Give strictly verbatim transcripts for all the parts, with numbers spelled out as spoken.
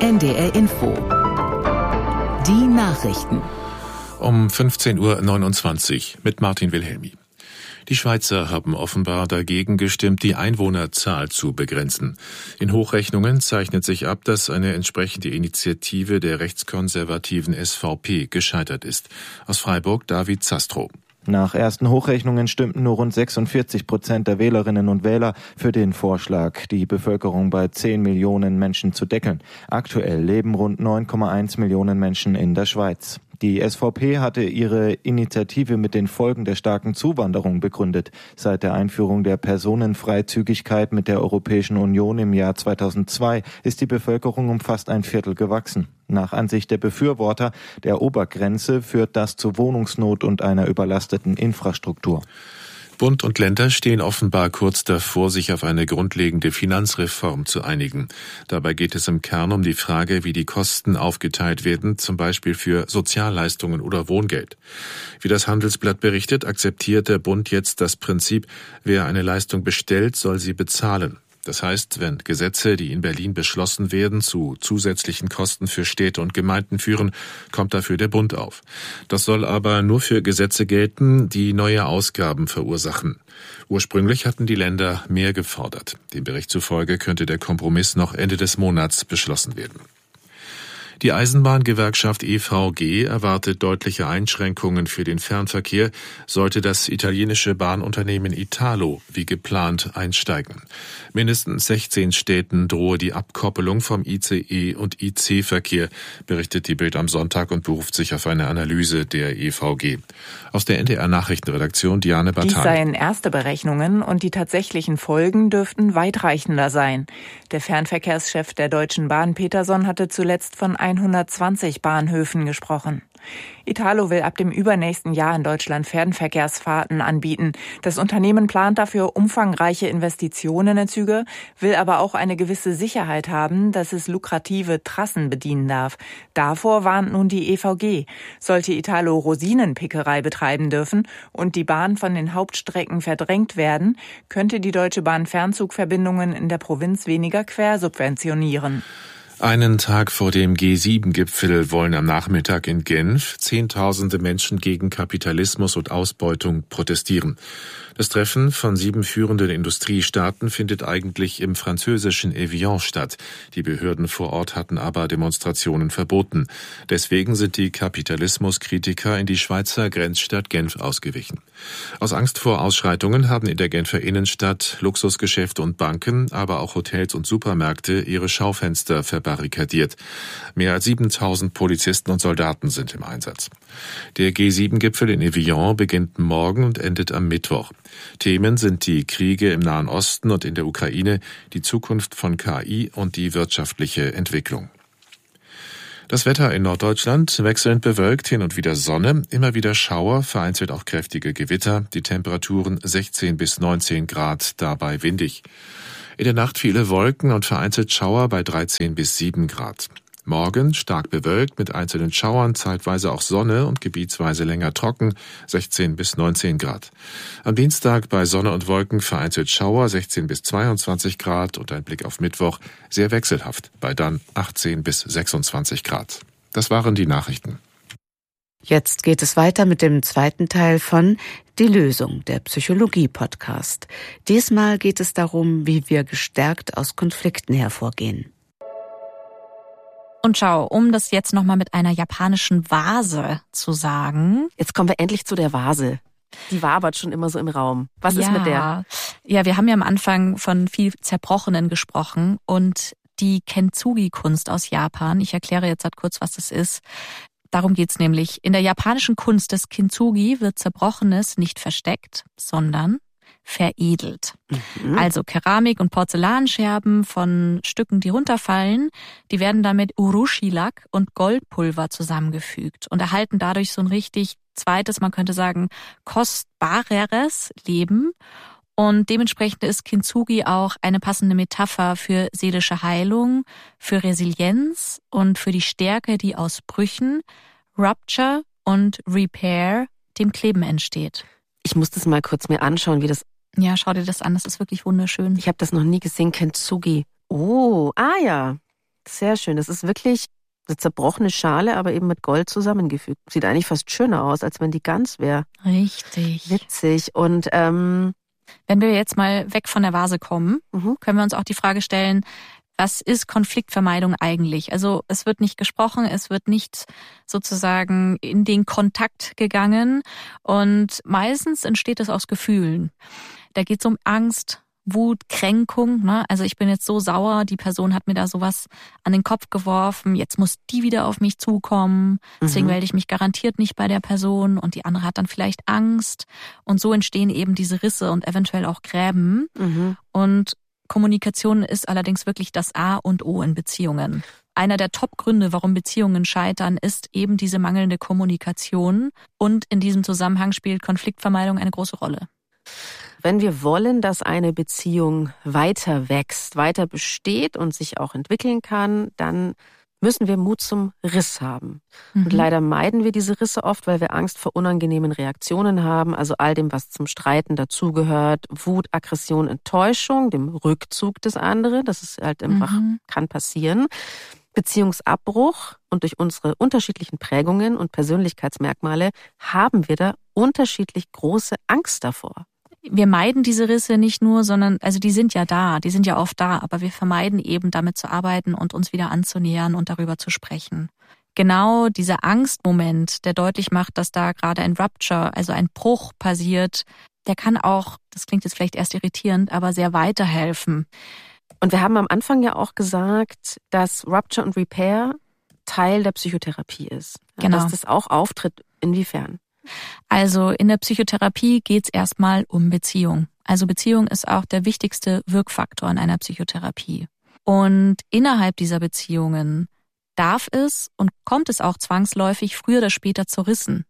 N D R Info. Die Nachrichten. Um fünfzehn Uhr neunundzwanzig mit Martin Wilhelmi. Die Schweizer haben offenbar dagegen gestimmt, die Einwohnerzahl zu begrenzen. In Hochrechnungen zeichnet sich ab, dass eine entsprechende Initiative der rechtskonservativen S V P gescheitert ist. Aus Freiburg David Zastrow. Nach ersten Hochrechnungen stimmten nur rund sechsundvierzig Prozent der Wählerinnen und Wähler für den Vorschlag, die Bevölkerung bei zehn Millionen Menschen zu deckeln. Aktuell leben rund neun Komma eins Millionen Menschen in der Schweiz. Die S V P hatte ihre Initiative mit den Folgen der starken Zuwanderung begründet. Seit der Einführung der Personenfreizügigkeit mit der Europäischen Union im Jahr zweitausendzwei ist die Bevölkerung um fast ein Viertel gewachsen. Nach Ansicht der Befürworter der Obergrenze führt das zu Wohnungsnot und einer überlasteten Infrastruktur. Bund und Länder stehen offenbar kurz davor, sich auf eine grundlegende Finanzreform zu einigen. Dabei geht es im Kern um die Frage, wie die Kosten aufgeteilt werden, zum Beispiel für Sozialleistungen oder Wohngeld. Wie das Handelsblatt berichtet, akzeptiert der Bund jetzt das Prinzip, wer eine Leistung bestellt, soll sie bezahlen. Das heißt, wenn Gesetze, die in Berlin beschlossen werden, zu zusätzlichen Kosten für Städte und Gemeinden führen, kommt dafür der Bund auf. Das soll aber nur für Gesetze gelten, die neue Ausgaben verursachen. Ursprünglich hatten die Länder mehr gefordert. Dem Bericht zufolge könnte der Kompromiss noch Ende des Monats beschlossen werden. Die Eisenbahngewerkschaft E V G erwartet deutliche Einschränkungen für den Fernverkehr, sollte das italienische Bahnunternehmen Italo wie geplant einsteigen. Mindestens sechzehn Städten drohe die Abkoppelung vom I C E- und I C-Verkehr, berichtet die Bild am Sonntag und beruft sich auf eine Analyse der E V G. Aus der N D R-Nachrichtenredaktion Diane Bartani. Dies seien erste Berechnungen und die tatsächlichen Folgen dürften weitreichender sein. Der Fernverkehrschef der Deutschen Bahn, Peterson, hatte zuletzt von hundertzwanzig Bahnhöfen gesprochen. Italo will ab dem übernächsten Jahr in Deutschland Fernverkehrsfahrten anbieten. Das Unternehmen plant dafür umfangreiche Investitionen in Züge, will aber auch eine gewisse Sicherheit haben, dass es lukrative Trassen bedienen darf. Davor warnt nun die E V G. Sollte Italo Rosinenpickerei betreiben dürfen und die Bahn von den Hauptstrecken verdrängt werden, könnte die Deutsche Bahn Fernzugverbindungen in der Provinz weniger quersubventionieren. Einen Tag vor dem G sieben Gipfel wollen am Nachmittag in Genf Zehntausende Menschen gegen Kapitalismus und Ausbeutung protestieren. Das Treffen von sieben führenden Industriestaaten findet eigentlich im französischen Evian statt. Die Behörden vor Ort hatten aber Demonstrationen verboten. Deswegen sind die Kapitalismuskritiker in die Schweizer Grenzstadt Genf ausgewichen. Aus Angst vor Ausschreitungen haben in der Genfer Innenstadt Luxusgeschäfte und Banken, aber auch Hotels und Supermärkte ihre Schaufenster verbarrikadiert. Mehr als siebentausend Polizisten und Soldaten sind im Einsatz. Der G sieben Gipfel in Evian beginnt morgen und endet am Mittwoch. Themen sind die Kriege im Nahen Osten und in der Ukraine, die Zukunft von K I und die wirtschaftliche Entwicklung. Das Wetter in Norddeutschland wechselnd bewölkt, hin und wieder Sonne, immer wieder Schauer, vereinzelt auch kräftige Gewitter, die Temperaturen sechzehn bis neunzehn Grad, dabei windig. In der Nacht viele Wolken und vereinzelt Schauer bei dreizehn bis sieben Grad. Morgen stark bewölkt mit einzelnen Schauern, zeitweise auch Sonne und gebietsweise länger trocken, sechzehn bis neunzehn Grad. Am Dienstag bei Sonne und Wolken vereinzelt Schauer, sechzehn bis zweiundzwanzig Grad und ein Blick auf Mittwoch sehr wechselhaft, bei dann achtzehn bis sechsundzwanzig Grad. Das waren die Nachrichten. Jetzt geht es weiter mit dem zweiten Teil von Die Lösung, der Psychologie-Podcast. Diesmal geht es darum, wie wir gestärkt aus Konflikten hervorgehen. Und schau, um das jetzt nochmal mit einer japanischen Vase zu sagen. Jetzt kommen wir endlich zu der Vase. Die wabert schon immer so im Raum. Was ja, ist mit der? Ja, wir haben ja am Anfang von viel Zerbrochenen gesprochen und die Kintsugi-Kunst aus Japan. Ich erkläre jetzt halt kurz, was das ist. Darum geht's nämlich. In der japanischen Kunst des Kintsugi wird Zerbrochenes nicht versteckt, sondern veredelt. Mhm. Also Keramik- und Porzellanscherben von Stücken, die runterfallen, die werden dann mit Urushi-Lack und Goldpulver zusammengefügt und erhalten dadurch so ein richtig zweites, man könnte sagen, kostbareres Leben. Und dementsprechend ist Kintsugi auch eine passende Metapher für seelische Heilung, für Resilienz und für die Stärke, die aus Brüchen, Rupture und Repair, dem Kleben entsteht. Ich muss das mal kurz mir anschauen, wie das... Ja, schau dir das an, das ist wirklich wunderschön. Ich habe das noch nie gesehen, Kintsugi. Oh, ah ja. Sehr schön. Das ist wirklich eine zerbrochene Schale, aber eben mit Gold zusammengefügt. Sieht eigentlich fast schöner aus, als wenn die ganz wäre. Richtig. Witzig. Und ähm, wenn wir jetzt mal weg von der Vase kommen, mhm. können wir uns auch die Frage stellen, was ist Konfliktvermeidung eigentlich? Also es wird nicht gesprochen, es wird nicht sozusagen in den Kontakt gegangen und meistens entsteht es aus Gefühlen. Da geht es um Angst, Wut, Kränkung. Ne? Also ich bin jetzt so sauer, die Person hat mir da sowas an den Kopf geworfen, jetzt muss die wieder auf mich zukommen, deswegen mhm. melde ich mich garantiert nicht bei der Person und die andere hat dann vielleicht Angst und so entstehen eben diese Risse und eventuell auch Gräben. Mhm. Und Kommunikation ist allerdings wirklich das A und O in Beziehungen. Einer der Top-Gründe, warum Beziehungen scheitern, ist eben diese mangelnde Kommunikation und in diesem Zusammenhang spielt Konfliktvermeidung eine große Rolle. Wenn wir wollen, dass eine Beziehung weiter wächst, weiter besteht und sich auch entwickeln kann, dann müssen wir Mut zum Riss haben. Mhm. Und leider meiden wir diese Risse oft, weil wir Angst vor unangenehmen Reaktionen haben, also all dem, was zum Streiten dazugehört, Wut, Aggression, Enttäuschung, dem Rückzug des anderen, das ist halt einfach, mhm. kann passieren. Beziehungsabbruch und durch unsere unterschiedlichen Prägungen und Persönlichkeitsmerkmale haben wir da unterschiedlich große Angst davor. Wir meiden diese Risse nicht nur, sondern, also die sind ja da, die sind ja oft da, aber wir vermeiden eben damit zu arbeiten und uns wieder anzunähern und darüber zu sprechen. Genau dieser Angstmoment, der deutlich macht, dass da gerade ein Rupture, also ein Bruch passiert, der kann auch, das klingt jetzt vielleicht erst irritierend, aber sehr weiterhelfen. Und wir haben am Anfang ja auch gesagt, dass Rupture und Repair Teil der Psychotherapie ist. Genau. Dass das auch auftritt. Inwiefern? Also in der Psychotherapie geht es erstmal um Beziehung. Also Beziehung ist auch der wichtigste Wirkfaktor in einer Psychotherapie. Und innerhalb dieser Beziehungen darf es und kommt es auch zwangsläufig früher oder später zu Rissen.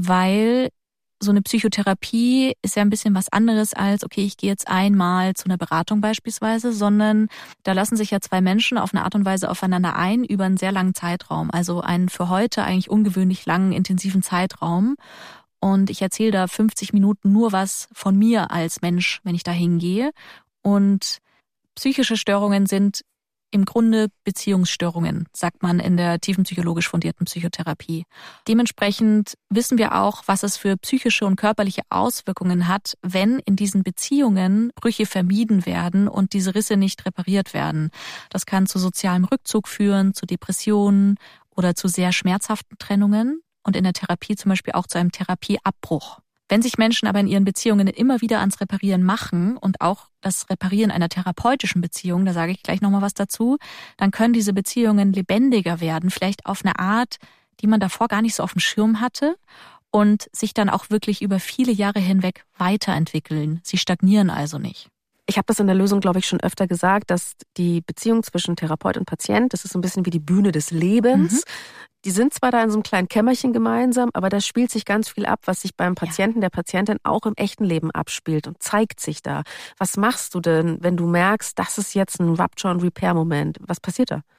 Weil so eine Psychotherapie ist ja ein bisschen was anderes als, okay, ich gehe jetzt einmal zu einer Beratung beispielsweise, sondern da lassen sich ja zwei Menschen auf eine Art und Weise aufeinander ein über einen sehr langen Zeitraum. Also einen für heute eigentlich ungewöhnlich langen, intensiven Zeitraum. Und ich erzähle da fünfzig Minuten nur was von mir als Mensch, wenn ich da hingehe. Und psychische Störungen sind im Grunde Beziehungsstörungen, sagt man in der tiefenpsychologisch fundierten Psychotherapie. Dementsprechend wissen wir auch, was es für psychische und körperliche Auswirkungen hat, wenn in diesen Beziehungen Brüche vermieden werden und diese Risse nicht repariert werden. Das kann zu sozialem Rückzug führen, zu Depressionen oder zu sehr schmerzhaften Trennungen und in der Therapie zum Beispiel auch zu einem Therapieabbruch. Wenn sich Menschen aber in ihren Beziehungen immer wieder ans Reparieren machen und auch das Reparieren einer therapeutischen Beziehung, da sage ich gleich nochmal was dazu, dann können diese Beziehungen lebendiger werden, vielleicht auf eine Art, die man davor gar nicht so auf dem Schirm hatte und sich dann auch wirklich über viele Jahre hinweg weiterentwickeln. Sie stagnieren also nicht. Ich habe das in der Lösung, glaube ich, schon öfter gesagt, dass die Beziehung zwischen Therapeut und Patient, das ist so ein bisschen wie die Bühne des Lebens. Mhm. Die sind zwar da in so einem kleinen Kämmerchen gemeinsam, aber da spielt sich ganz viel ab, was sich beim Patienten, der Patientin auch im echten Leben abspielt und zeigt sich da. Was machst du denn, wenn du merkst, das ist jetzt ein Rupture- und Repair-Moment? Was passiert da?